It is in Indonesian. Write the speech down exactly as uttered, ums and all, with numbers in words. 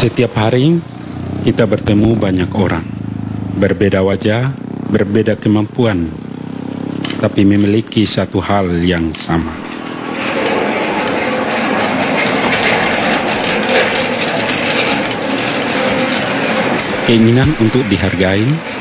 Setiap hari kita bertemu banyak orang, berbeda wajah, berbeda kemampuan, tapi memiliki satu hal yang sama. Keinginan untuk dihargai,